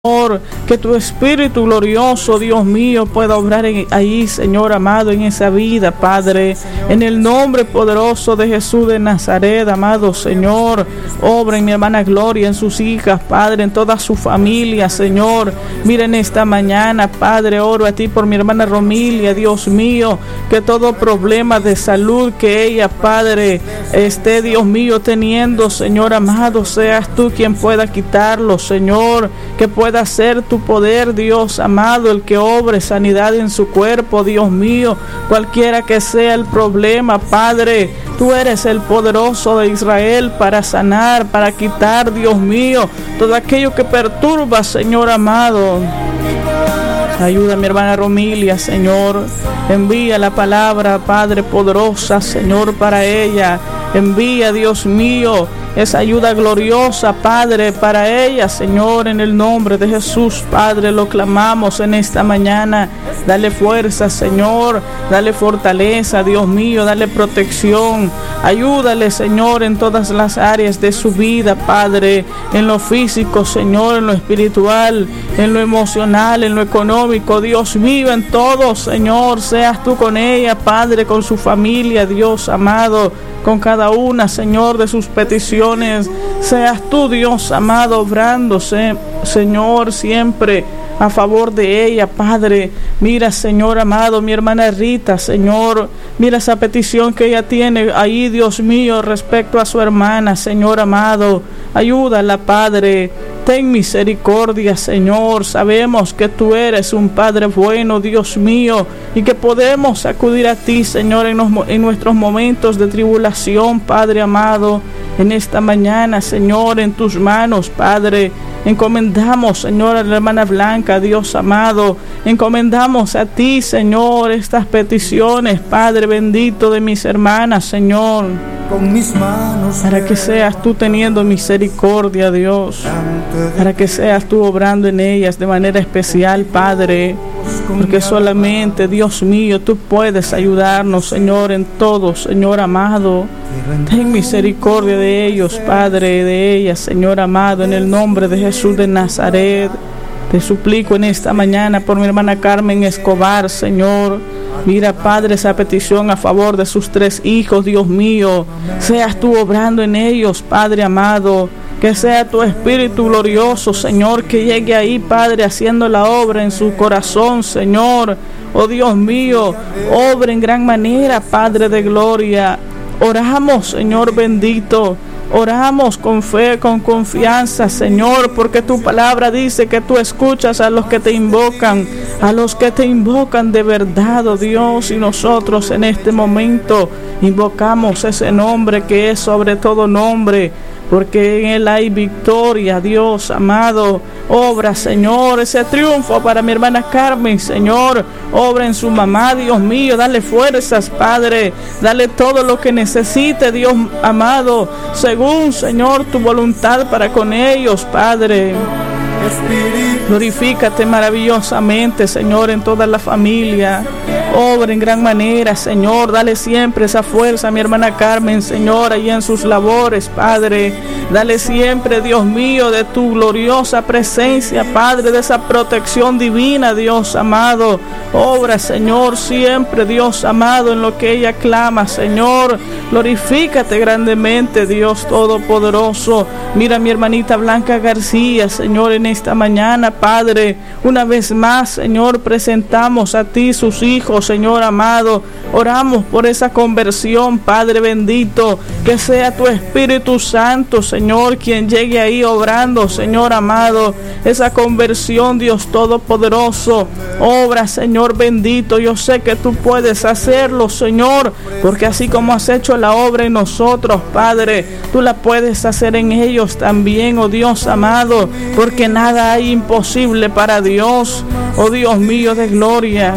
que tu Espíritu glorioso, Dios mío, pueda obrar ahí, Señor amado, en esa vida, Padre, en el nombre poderoso de Jesús de Nazaret, amado Señor. Obra en mi hermana Gloria, en sus hijas, Padre, en toda su familia, Señor. Miren esta mañana, Padre, oro a ti por mi hermana Romilia, Dios mío, que todo problema de salud que ella, Padre, esté, Dios mío, teniendo, Señor amado, seas tú quien pueda quitarlo, Señor, que pueda ser tu poder, Dios amado, el que obre sanidad en su cuerpo, Dios mío, cualquiera que sea el problema, Padre, tú eres el poderoso de Israel para sanar, para quitar, Dios mío, todo aquello que perturba, Señor amado. Ayuda a mi hermana Romilia, Señor. Envía la palabra, Padre, poderosa, Señor, para ella. Envía, Dios mío, esa ayuda gloriosa, Padre, para ella, Señor, en el nombre de Jesús, Padre, lo clamamos en esta mañana. Dale fuerza, Señor, dale fortaleza, Dios mío, dale protección. Ayúdale, Señor, en todas las áreas de su vida, Padre, en lo físico, Señor, en lo espiritual, en lo emocional, en lo económico, Dios mío, en todo, Señor, seas tú con ella, Padre, con su familia, Dios amado, con cada una, Señor, de sus peticiones. Seas tú, Dios amado, obrándose, Señor, siempre a favor de ella, Padre. Mira, Señor amado, mi hermana Rita, Señor, mira esa petición que ella tiene ahí, Dios mío, respecto a su hermana, Señor amado. Ayúdala, Padre. Ten misericordia, Señor. Sabemos que tú eres un Padre bueno, Dios mío, y que podemos acudir a ti, Señor, en nuestros momentos de tribulación, Padre amado. En esta mañana, Señor, en tus manos, Padre, encomendamos, Señor, a la hermana Blanca, Dios amado. Encomendamos a ti, Señor, estas peticiones, Padre bendito de mis hermanas, Señor, con mis manos, para que seas tú teniendo misericordia, Dios, para que seas tú obrando en ellas de manera especial, Padre, porque solamente, Dios mío, tú puedes ayudarnos, Señor, en todo, Señor amado. Ten misericordia de ellos, Padre, de ellas, Señor amado, en el nombre de Jesús de Nazaret. Te suplico en esta mañana por mi hermana Carmen Escobar, Señor. Mira, Padre, esa petición a favor de sus 3 hijos, Dios mío. Seas tú obrando en ellos, Padre amado. Que sea tu Espíritu glorioso, Señor, que llegue ahí, Padre, haciendo la obra en su corazón, Señor. Oh Dios mío, obra en gran manera, Padre de gloria. Oramos, Señor bendito. Oramos con fe, con confianza, Señor, porque tu palabra dice que tú escuchas a los que te invocan de verdad, oh Dios, y nosotros en este momento invocamos ese nombre que es sobre todo nombre, porque en él hay victoria, Dios amado. Obra, Señor, ese triunfo para mi hermana Carmen, Señor. Obra en su mamá, Dios mío. Dale fuerzas, Padre. Dale todo lo que necesite, Dios amado, según, Señor, tu voluntad para con ellos, Padre. Glorifícate maravillosamente, Señor, en toda la familia. Obra en gran manera, Señor. Dale siempre esa fuerza a mi hermana Carmen, Señor, allí en sus labores, Padre. Dale siempre, Dios mío, de tu gloriosa presencia, Padre, de esa protección divina, Dios amado. Obra, Señor, siempre, Dios amado, en lo que ella clama, Señor. Glorifícate grandemente, Dios Todopoderoso. Mira a mi hermanita Blanca García, Señor, en esta mañana, Padre. Una vez más, Señor, presentamos a ti sus hijos, Señor amado. Oramos por esa conversión, Padre bendito. Que sea tu Espíritu Santo, Señor, quien llegue ahí obrando, Señor amado. Esa conversión, Dios Todopoderoso. Obra, Señor bendito. Yo sé que tú puedes hacerlo, Señor, porque así como has hecho la obra en nosotros, Padre, tú la puedes hacer en ellos también, oh Dios amado, porque nada hay imposible para Dios, oh Dios mío de gloria.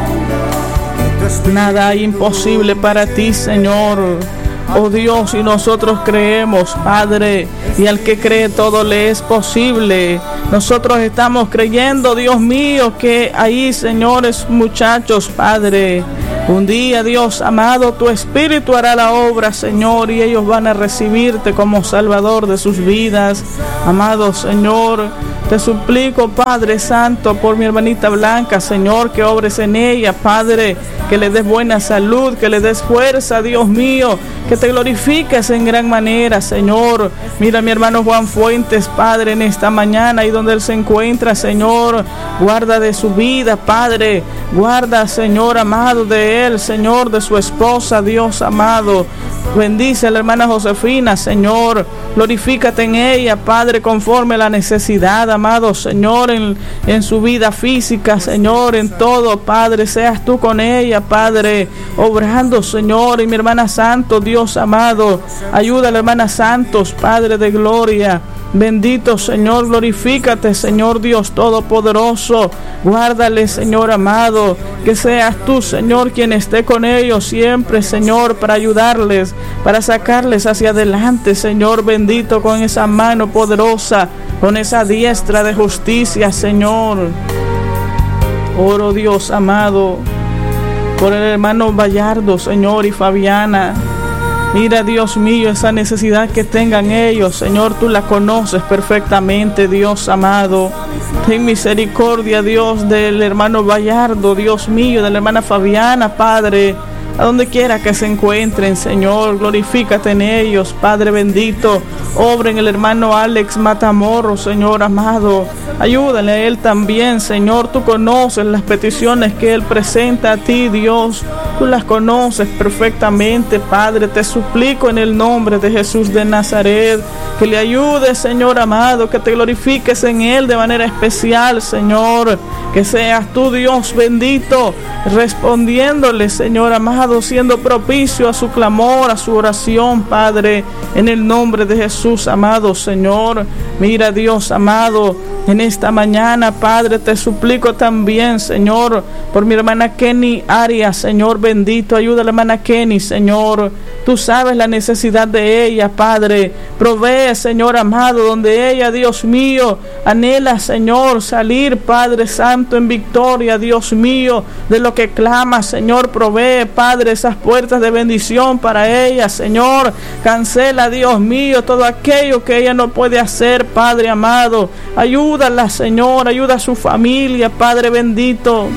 Nada hay imposible para ti, Señor. Oh Dios, y nosotros creemos, Padre, y al que cree todo le es posible. Nosotros estamos creyendo, Dios mío, que ahí, señores, muchachos, Padre, Un día, Dios amado, tu Espíritu hará la obra, Señor, y ellos van a recibirte como Salvador de sus vidas. Amado Señor, te suplico, Padre Santo, por mi hermanita Blanca, Señor, que obres en ella, Padre, que le des buena salud, que le des fuerza, Dios mío, que te glorifiques en gran manera, Señor. Mira a mi hermano Juan Fuentes, Padre, en esta mañana, y donde él se encuentra, Señor, guarda de su vida, Padre, guarda, Señor amado, de él, Señor, de su esposa, Dios amado. Bendice a la hermana Josefina, Señor, glorifícate en ella, Padre, conforme a la necesidad, amado Señor, en su vida física, Señor, en todo, Padre, seas tú con ella, Padre, obrando, Señor. Y mi hermana Santos, Dios amado, ayuda a la hermana Santos, Padre de gloria. Bendito Señor, glorifícate, Señor Dios Todopoderoso. Guárdale, Señor amado, que seas tú, Señor, quien esté con ellos siempre, Señor, para ayudarles, para sacarles hacia adelante, Señor bendito, con esa mano poderosa, con esa diestra de justicia, Señor. Oro, Dios amado, por el hermano Vallardo, Señor, y Fabiana. Mira, Dios mío, esa necesidad que tengan ellos, Señor, tú la conoces perfectamente, Dios amado. Ten misericordia, Dios, del hermano Vallardo, Dios mío, de la hermana Fabiana, Padre. A donde quiera que se encuentren, Señor, glorifícate en ellos, Padre bendito. Obra en el hermano Alex Matamoros, Señor amado. Ayúdale a él también, Señor. Tú conoces las peticiones que él presenta a ti, Dios. Tú las conoces perfectamente, Padre. Te suplico en el nombre de Jesús de Nazaret que le ayudes, Señor amado, que te glorifiques en él de manera especial, Señor. Que seas tú, Dios bendito, respondiéndole, Señor amado, siendo propicio a su clamor, a su oración, Padre, en el nombre de Jesús, amado Señor. Mira, Dios amado, en esta mañana, Padre, te suplico también, Señor, por mi hermana Kenny Arias, Señor bendito. Ayuda a la hermana Kenny, Señor. Tú sabes la necesidad de ella, Padre. Provee, Señor amado, donde ella, Dios mío, anhela, Señor, salir, Padre Santo, en victoria, Dios mío, de lo que clama, Señor. Provee, Padre, esas puertas de bendición para ella, Señor. Cancela, Dios mío, todo aquello que ella no puede hacer, Padre amado. Ayúdala, Señor, ayuda a su familia, Padre bendito.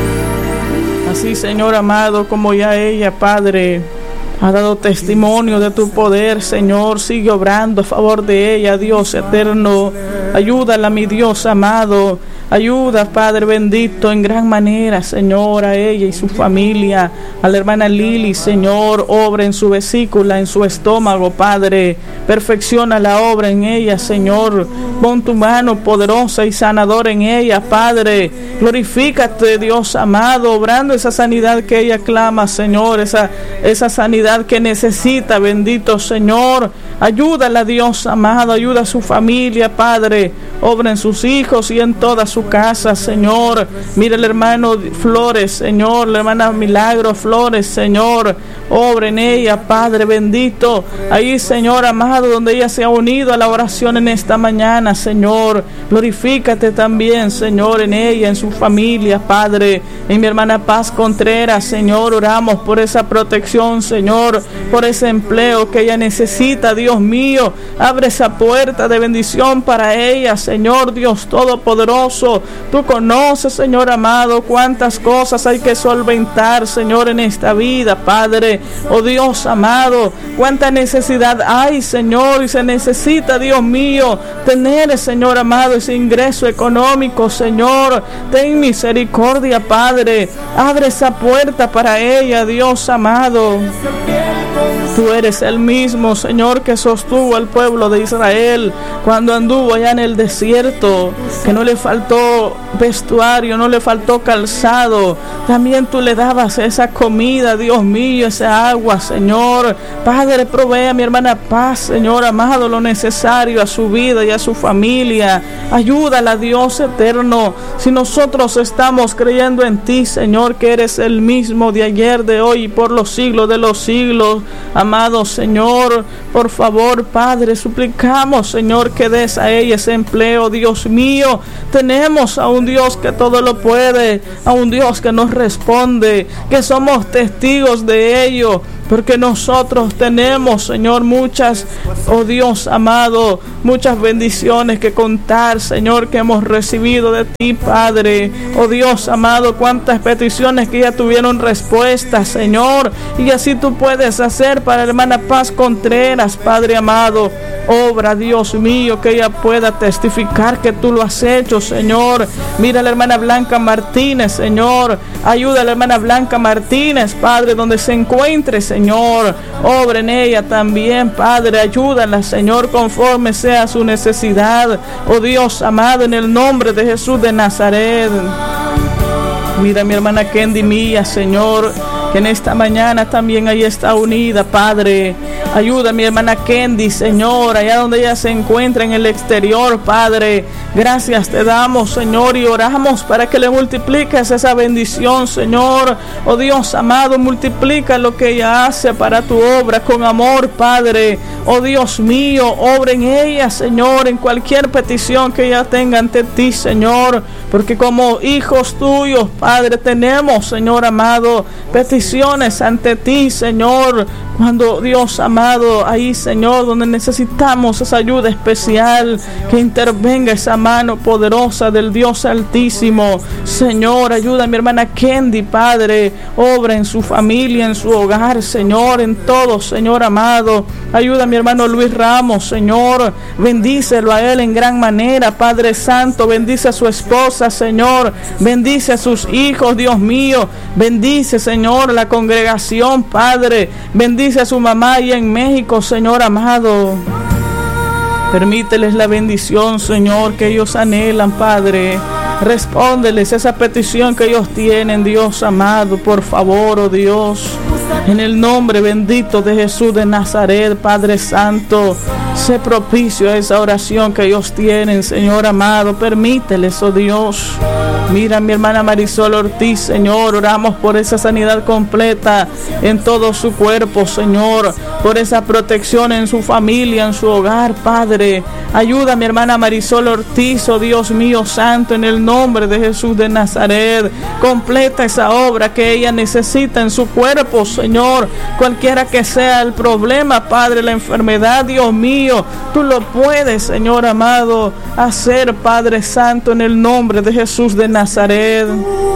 Así, Señor amado, como ya ella, Padre, ha dado testimonio de tu poder, Señor, sigue obrando a favor de ella, Dios eterno. Ayúdala, mi Dios amado. Ayuda, Padre bendito, en gran manera, Señor, a ella y su familia. A la hermana Lili, Señor, obra en su vesícula, en su estómago, Padre. Perfecciona la obra en ella, Señor. Pon tu mano poderosa y sanadora en ella, Padre. Glorifícate, Dios amado, obrando esa sanidad que ella clama, Señor. Esa sanidad que necesita, bendito Señor. Ayúdala, Dios amado, ayuda a su familia, Padre. Obra en sus hijos y en toda su casa, Señor. Mira el hermano Flores, Señor, la hermana Milagro Flores, Señor. Obra en ella, Padre bendito. Ahí, Señor amado, donde ella se ha unido a la oración en esta mañana, Señor. Glorifícate también, Señor, en ella, en su familia, Padre. En mi hermana Paz Contreras, Señor, oramos por esa protección, Señor, por ese empleo que ella necesita, Dios mío. Abre esa puerta de bendición para ella, Señor Dios Todopoderoso. Tú conoces, Señor amado, cuántas cosas hay que solventar, Señor, en esta vida, Padre. Oh Dios amado, cuánta necesidad hay, Señor, y se necesita, Dios mío, tener, Señor amado, ese ingreso económico, Señor. Ten misericordia, Padre. Abre esa puerta para ella, Dios amado. Tú eres el mismo, Señor, que sostuvo al pueblo de Israel cuando anduvo allá en el desierto, que no le faltó vestuario, no le faltó calzado. También tú le dabas esa comida, Dios mío, esa agua, Señor. Padre, provee a mi hermana Paz, Señor amado, lo necesario a su vida y a su familia. Ayúdala, Dios eterno. Si nosotros estamos creyendo en ti, Señor, que eres el mismo de ayer, de hoy y por los siglos de los siglos, amado Señor, por favor, Padre, suplicamos, Señor, que des a ella ese empleo, Dios mío. Tenemos a un Dios que todo lo puede, a un Dios que nos responde, que somos testigos de ello, porque nosotros tenemos, Señor, muchas, oh Dios amado, muchas bendiciones que contar, Señor, que hemos recibido de ti, Padre. Oh Dios amado, cuántas peticiones que ya tuvieron respuesta, Señor, y así tú puedes hacer para la hermana Paz Contreras, Padre amado. Obra, Dios mío, que ella pueda testificar que tú lo has hecho, Señor. Mira a la hermana Blanca Martínez, Señor. Ayuda a la hermana Blanca Martínez, Padre, donde se encuentre, Señor. Obra en ella también, Padre. Ayúdala, Señor, conforme sea su necesidad. Oh Dios amado, en el nombre de Jesús de Nazaret. Mira a mi hermana Kendi Mía, Señor, que en esta mañana también ahí está unida, Padre. Ayuda a mi hermana Kendi, Señor, allá donde ella se encuentra en el exterior, Padre. Gracias te damos, Señor, y oramos para que le multipliques esa bendición, Señor. Oh Dios amado, multiplica lo que ella hace para tu obra con amor, Padre. Oh Dios mío, obra en ella, Señor, en cualquier petición que ella tenga ante ti, Señor, porque como hijos tuyos, Padre, tenemos, Señor amado, peticiones ante ti, Señor. Cuando, Dios amado, ahí, Señor, donde necesitamos esa ayuda especial, que intervenga esa mano poderosa del Dios Altísimo. Señor, ayuda a mi hermana Kendi, Padre. Obra en su familia, en su hogar, Señor, en todo, Señor amado. Ayuda a mi hermano Luis Ramos, Señor. Bendícelo a él en gran manera, Padre Santo. Bendice a su esposa, Señor. Bendice a sus hijos, Dios mío. Bendice, Señor, la congregación, Padre. Bendice a su mamá allá en México, Señor amado. Permíteles la bendición, Señor, que ellos anhelan, Padre. Respóndeles esa petición que ellos tienen, Dios amado, por favor, oh Dios. En el nombre bendito de Jesús de Nazaret, Padre Santo, sé propicio a esa oración que ellos tienen, Señor amado. Permíteles, oh Dios. Mira a mi hermana Marisol Ortiz, Señor, oramos por esa sanidad completa en todo su cuerpo, Señor, por esa protección en su familia, en su hogar, Padre. Ayuda a mi hermana Marisol Ortiz, oh Dios mío santo, en el nombre de Jesús de Nazaret. Completa esa obra que ella necesita en su cuerpo, Señor, cualquiera que sea el problema, Padre, la enfermedad, Dios mío, tú lo puedes, Señor amado, hacer, Padre Santo, en el nombre de Jesús de Nazaret.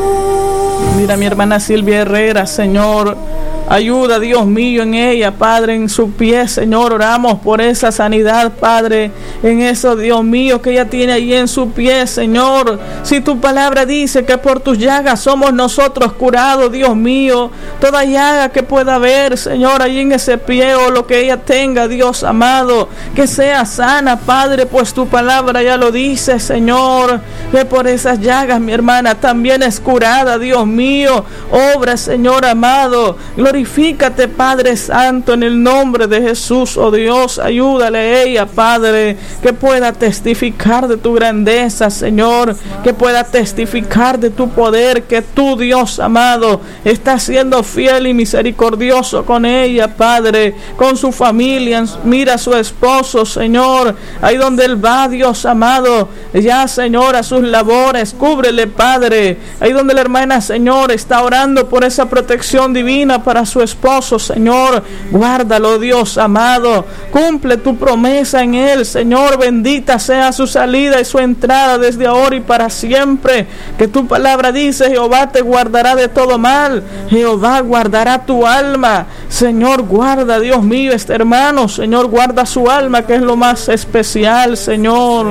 Mira a mi hermana Silvia Herrera, Señor. Ayuda, Dios mío, en ella, Padre, en su pie, Señor. Oramos por esa sanidad, Padre, en eso, Dios mío, que ella tiene ahí en su pie, Señor. Si tu palabra dice que por tus llagas somos nosotros curados, Dios mío, toda llaga que pueda haber, Señor, ahí en ese pie o lo que ella tenga, Dios amado, que sea sana, Padre, pues tu palabra ya lo dice, Señor, que por esas llagas mi hermana también es curada, Dios mío. Obra, Señor amado, glorifícate, Padre Santo, en el nombre de Jesús, oh Dios. Ayúdale a ella, Padre, que pueda testificar de tu grandeza, Señor, que pueda testificar de tu poder, que tú, Dios amado, estás siendo fiel y misericordioso con ella, Padre, con su familia. Mira a su esposo, Señor, ahí donde él va, Dios amado, ya, Señor, a sus labores, cúbrele, Padre, ahí donde la hermana, Señor, está orando por esa protección divina para su esposo, Señor, guárdalo, Dios amado, cumple tu promesa en él, Señor. Bendita sea su salida y su entrada desde ahora y para siempre, que tu palabra dice: Jehová te guardará de todo mal, Jehová guardará tu alma. Señor, guarda, Dios mío, este hermano, Señor, guarda su alma, que es lo más especial, Señor.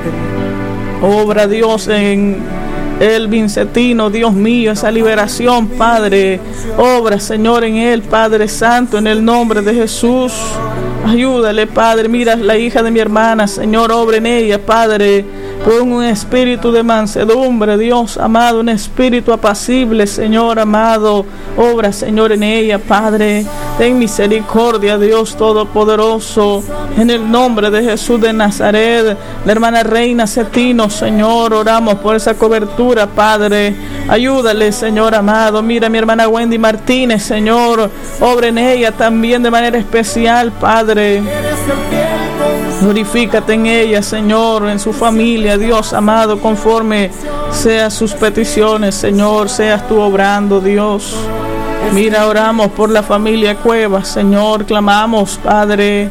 Obra, Dios, en el Vincentino, Dios mío, esa liberación, Padre. Obra, Señor, en él, Padre Santo, en el nombre de Jesús. Ayúdale, Padre. Mira la hija de mi hermana, Señor, obra en ella, Padre. Pon un espíritu de mansedumbre, Dios amado, un espíritu apacible, Señor amado. Obra, Señor, en ella, Padre. Ten misericordia, Dios Todopoderoso, en el nombre de Jesús de Nazaret. La hermana Reina Cetino, Señor, oramos por esa cobertura, Padre. Ayúdale, Señor amado. Mira mi hermana Wendy Martínez, Señor. Obra en ella también de manera especial, Padre. Glorifícate en ella, Señor, en su familia, Dios amado, conforme sean sus peticiones, Señor, seas tú obrando, Dios. Mira, oramos por la familia Cuevas, Señor, clamamos, Padre,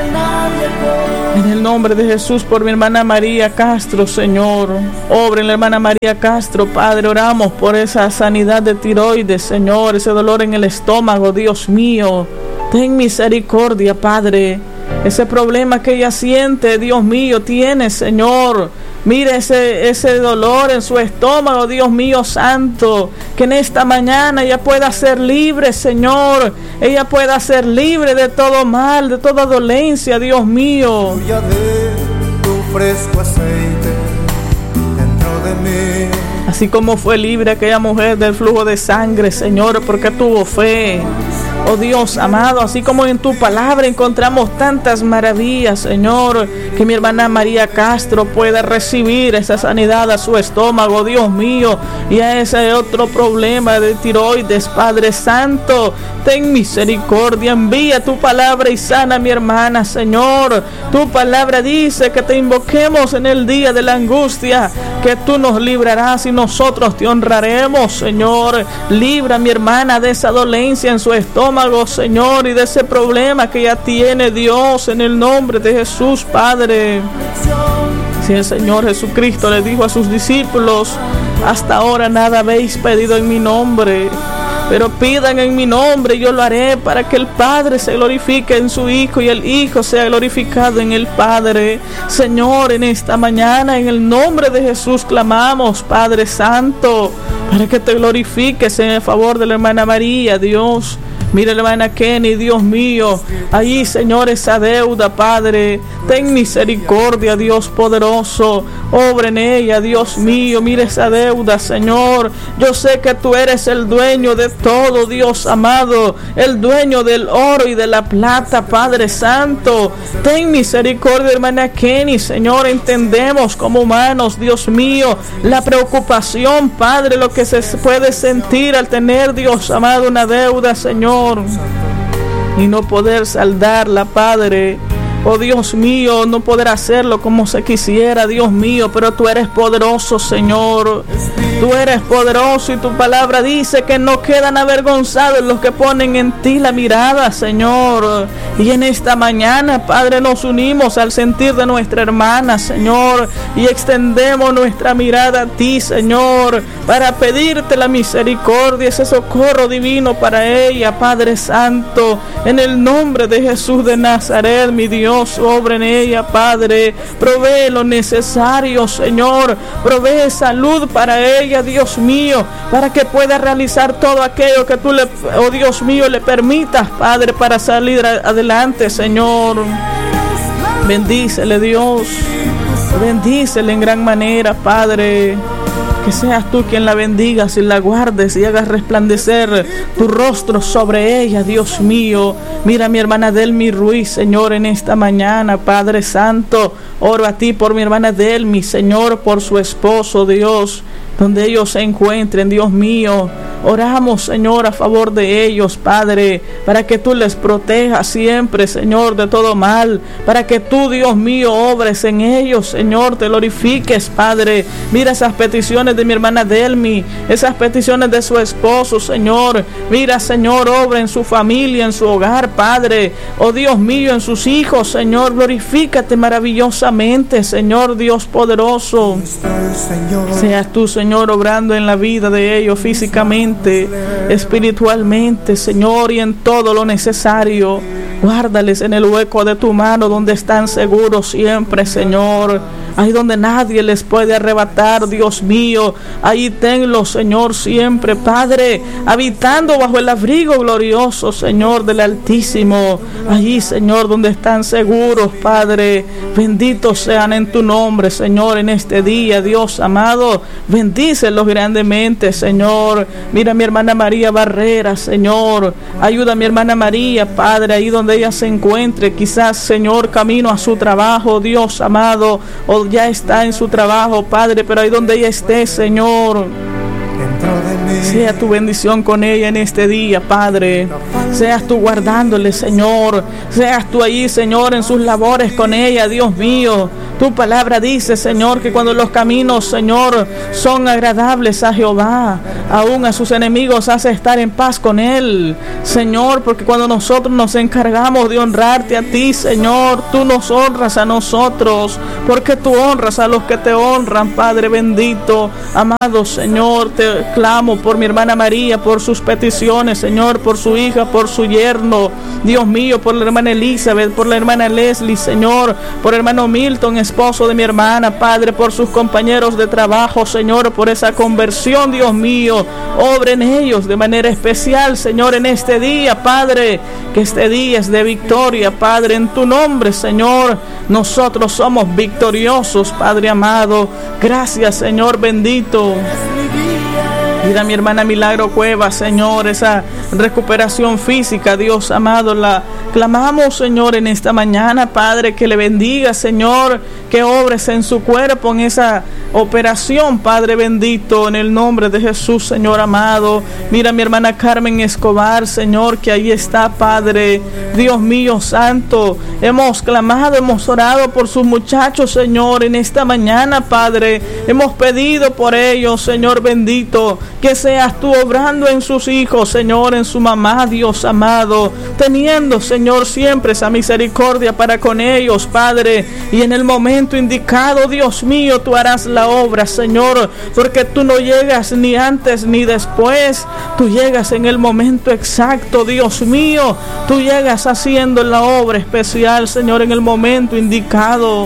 en el nombre de Jesús, por mi hermana María Castro, Señor. Obra en la hermana María Castro, Padre. Oramos por esa sanidad de tiroides, Señor. Ese dolor en el estómago, Dios mío. Ten misericordia, Padre. Ese problema que ella siente, Dios mío, tiene, Señor. Mire ese dolor en su estómago, Dios mío santo, que en esta mañana ella pueda ser libre, Señor. Ella pueda ser libre de todo mal, de toda dolencia, Dios mío. De tu fresco aceite dentro de mí. Así como fue libre aquella mujer del flujo de sangre, Señor, porque tuvo fe. Oh Dios amado, así como en tu palabra encontramos tantas maravillas, Señor, que mi hermana María Castro pueda recibir esa sanidad a su estómago, Dios mío, y a ese otro problema de tiroides, Padre Santo. Ten misericordia, envía tu palabra y sana a mi hermana, Señor. Tu palabra dice que te invoquemos en el día de la angustia, que tú nos librarás y nosotros te honraremos, Señor. Libra a mi hermana de esa dolencia en su estómago, Señor, y de ese problema que ella tiene, Dios, en el nombre de Jesús, Padre. Si el Señor Jesucristo le dijo a sus discípulos: hasta ahora nada habéis pedido en mi nombre, pero pidan en mi nombre y yo lo haré, para que el Padre se glorifique en su Hijo y el Hijo sea glorificado en el Padre. Señor, en esta mañana, en el nombre de Jesús clamamos, Padre Santo, para que te glorifiques en el favor de la hermana María, Dios. Mira, hermana Kenny, Dios mío, ahí, Señor, esa deuda, Padre, ten misericordia, Dios poderoso, obra en ella, Dios mío. Mira esa deuda, Señor. Yo sé que tú eres el dueño de todo, Dios amado, el dueño del oro y de la plata, Padre Santo. Ten misericordia, hermana Kenny, Señor. Entendemos como humanos, Dios mío, la preocupación, Padre, lo que se puede sentir al tener, Dios amado, una deuda, Señor, y no poder saldarla, Padre. Oh Dios mío, no poder hacerlo como se quisiera, Dios mío, pero tú eres poderoso, Señor. Tú eres poderoso y tu palabra dice que no quedan avergonzados los que ponen en ti la mirada, Señor. Y en esta mañana, Padre, nos unimos al sentir de nuestra hermana, Señor, y extendemos nuestra mirada a ti, Señor, para pedirte la misericordia, ese socorro divino para ella, Padre Santo, en el nombre de Jesús de Nazaret, mi Dios. Obra en ella, Padre. Provee lo necesario, Señor. Provee salud para ella, Dios mío, para que pueda realizar todo aquello que tú oh Dios mío, le permitas, Padre, para salir adelante, Señor. Bendícele, Dios. Bendícele en gran manera, Padre. Que seas tú quien la bendigas y la guardes y hagas resplandecer tu rostro sobre ella, Dios mío. Mira a mi hermana Delmi Ruiz, Señor, en esta mañana, Padre Santo. Oro a ti por mi hermana Delmi, Señor, por su esposo, Dios, donde ellos se encuentren, Dios mío. Oramos, Señor, a favor de ellos, Padre, para que tú les protejas siempre, Señor, de todo mal, para que tú, Dios mío, obres en ellos, Señor, te glorifiques, Padre. Mira esas peticiones de mi hermana Delmi, esas peticiones de su esposo, Señor. Mira, Señor, obra en su familia, en su hogar, Padre. Oh Dios mío, en sus hijos, Señor, glorifícate maravillosamente, Señor, Dios poderoso. Seas tú, Señor, obrando en la vida de ellos físicamente, espiritualmente, Señor, y en todo lo necesario. Guárdales en el hueco de tu mano, donde están seguros siempre, Señor. Ahí donde nadie les puede arrebatar, Dios mío. Ahí tenlos, Señor, siempre, Padre, habitando bajo el abrigo glorioso, Señor, del Altísimo. Allí, Señor, donde están seguros, Padre. Benditos sean en tu nombre, Señor, en este día, Dios amado. Bendícelos grandemente, Señor. Mira a mi hermana María Barrera, Señor. Ayuda a mi hermana María, Padre, ahí donde ella se encuentre. Quizás, Señor, camino a su trabajo, Dios amado, o ya está en su trabajo, Padre, pero ahí donde ella esté, Señor, Sea tu bendición con ella en este día, Padre. Seas tú guardándole, Señor. Seas tú ahí, Señor, en sus labores con ella, Dios mío. Tu palabra dice, Señor, que cuando los caminos, Señor, son agradables a Jehová, aún a sus enemigos hace estar en paz con Él, Señor, porque cuando nosotros nos encargamos de honrarte a ti, Señor, tú nos honras a nosotros, porque tú honras a los que te honran, Padre bendito. Amado Señor, te clamo por mi hermana María, por sus peticiones, Señor, por su hija, por su yerno, Dios mío, por la hermana Elizabeth, por la hermana Leslie, Señor, por el hermano Milton, esposo de mi hermana, Padre, por sus compañeros de trabajo, Señor, por esa conversión, Dios mío, obra en ellos de manera especial, Señor, en este día, Padre, que este día es de victoria, Padre, en tu nombre, Señor, nosotros somos victoriosos, Padre amado. Gracias, Señor bendito. Mira mi hermana Milagro Cuevas, Señor, esa recuperación física, Dios amado, la clamamos, Señor, en esta mañana, Padre, que le bendiga, Señor, que obres en su cuerpo en esa operación, Padre bendito, en el nombre de Jesús, Señor amado. Mira mi hermana Carmen Escobar, Señor, que ahí está, Padre, Dios mío santo. Hemos clamado, hemos orado por sus muchachos, Señor, en esta mañana, Padre. Hemos pedido por ellos, Señor bendito, que seas tú obrando en sus hijos, Señor, en su mamá, Dios amado, teniendo, Señor, siempre esa misericordia para con ellos, Padre, y en el momento indicado, Dios mío, tú harás la obra, Señor, porque tú no llegas ni antes ni después, tú llegas en el momento exacto, Dios mío, tú llegas haciendo la obra especial, Señor, en el momento indicado.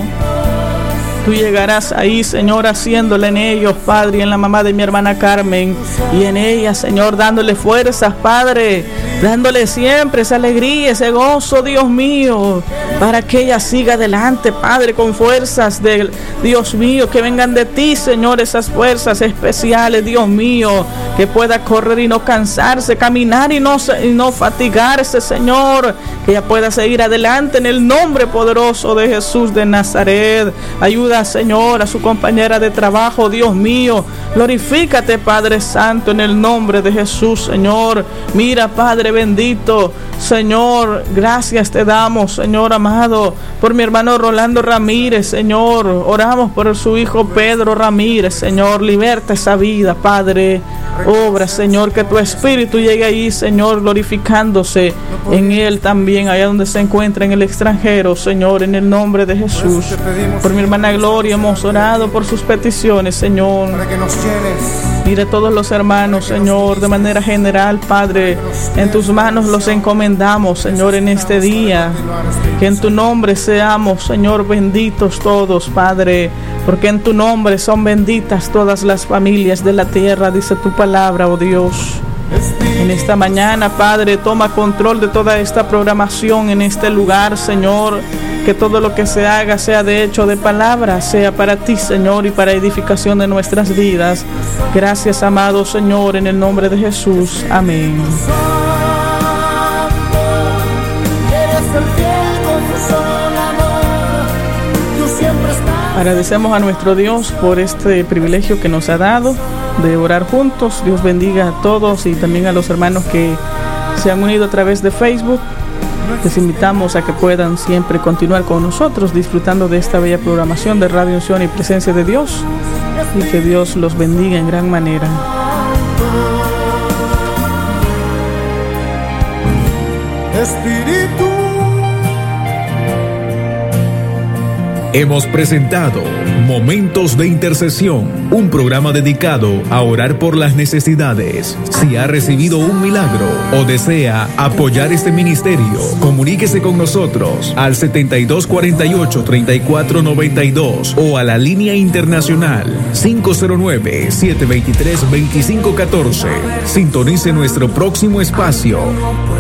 Tú llegarás ahí, Señor, haciéndole en ellos, Padre, y en la mamá de mi hermana Carmen, y en ella, Señor, dándole fuerzas, Padre, dándole siempre esa alegría, ese gozo, Dios mío, para que ella siga adelante, Padre, con fuerzas de Dios mío, que vengan de ti, Señor, esas fuerzas especiales, Dios mío, que pueda correr y no cansarse, caminar y no fatigarse, Señor, que ella pueda seguir adelante en el nombre poderoso de Jesús de Nazaret. Ayuda, Señor, a su compañera de trabajo, Dios mío, glorifícate, Padre Santo, en el nombre de Jesús, Señor. Mira, Padre bendito, Señor, gracias te damos, Señor amado, por mi hermano Rolando Ramírez, Señor. Oramos por su hijo Pedro Ramírez, Señor. Liberta esa vida, Padre. Obra, Señor, que tu espíritu llegue ahí, Señor, glorificándose en él también, allá donde se encuentra en el extranjero, Señor, en el nombre de Jesús. Por mi hermana Gloria hemos orado por sus peticiones, Señor. Mire todos los hermanos, Señor, de manera general, Padre, en tus manos los encomendamos, Señor, en este día. Que en tu nombre seamos, Señor, benditos todos, Padre, porque en tu nombre son benditas todas las familias de la tierra, dice tu palabra, oh Dios. En esta mañana, Padre, toma control de toda esta programación en este lugar, Señor. Que todo lo que se haga sea de hecho de palabra, sea para ti, Señor, y para edificación de nuestras vidas. Gracias, amado Señor, en el nombre de Jesús. Amén. Agradecemos a nuestro Dios por este privilegio que nos ha dado de orar juntos. Dios bendiga a todos y también a los hermanos que se han unido a través de Facebook. Les invitamos a que puedan siempre continuar con nosotros disfrutando de esta bella programación de Radio Unción y Presencia de Dios, y que Dios los bendiga en gran manera. Espíritu. Hemos presentado Momentos de Intercesión, un programa dedicado a orar por las necesidades. Si ha recibido un milagro o desea apoyar este ministerio, comuníquese con nosotros al 7248-3492 o a la línea internacional 509-723-2514. Sintonice nuestro próximo espacio.